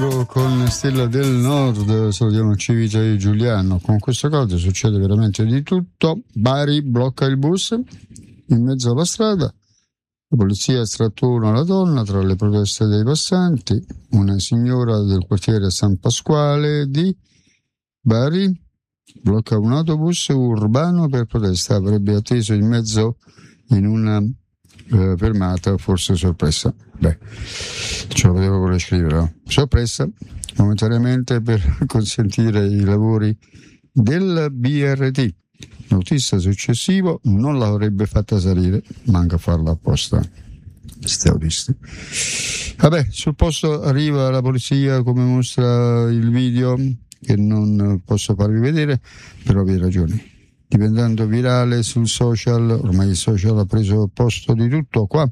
Con Stella del Nord, salutiamo Civita e Giuliano. Con questo caso succede veramente di tutto. Bari blocca il bus in mezzo alla strada, la polizia stratona la donna tra le proteste dei passanti. Una signora del quartiere San Pasquale di Bari blocca un autobus urbano per protesta, avrebbe atteso in mezzo in una fermata, forse sorpresa. Beh, ce lo potevo pure scrivere, no? Sorpresa momentaneamente per consentire i lavori del BRT. L'autista successivo non l'avrebbe fatta salire, manca farla apposta. Sti autisti. Vabbè, sul posto arriva la polizia, come mostra il video, che non posso farvi vedere per ovvie ragioni. Diventando virale sul social, ormai il social ha preso posto di tutto qua.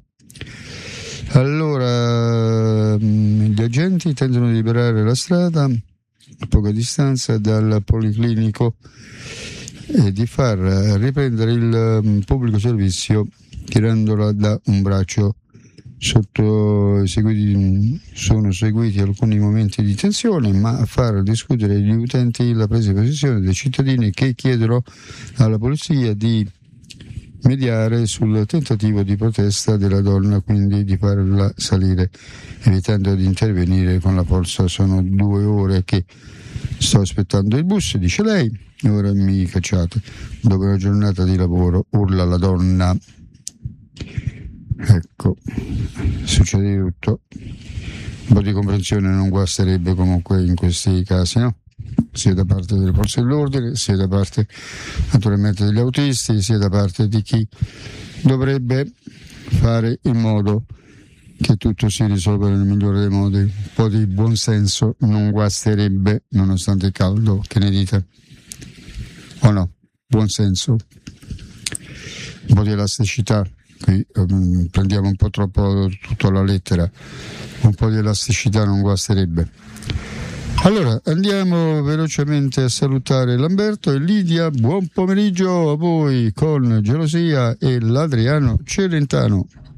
Allora, gli agenti tentano di liberare la strada a poca distanza dal policlinico e di far riprendere il pubblico servizio tirandola da un braccio. Sono seguiti alcuni momenti di tensione, ma a far discutere gli utenti la presa di posizione dei cittadini che chiedono alla polizia di mediare sul tentativo di protesta della donna, quindi di farla salire, evitando di intervenire con la forza. Sono 2 ore che sto aspettando il bus, dice lei, e ora mi cacciate. Dopo una giornata di lavoro, urla la donna. Ecco, succede tutto. Un po' di comprensione non guasterebbe comunque in questi casi, no? Sia da parte delle forze dell'ordine, sia da parte naturalmente degli autisti, sia da parte di chi dovrebbe fare in modo che tutto si risolva nel migliore dei modi. Un po' di buonsenso non guasterebbe, nonostante il caldo. Che ne dite? O no? Buonsenso, un po' di elasticità. Qui prendiamo un po' troppo tutto alla lettera, un po' di elasticità non guasterebbe. Allora andiamo velocemente a salutare Lamberto e Lidia. Buon pomeriggio a voi con Gelosia e l'Adriano Celentano.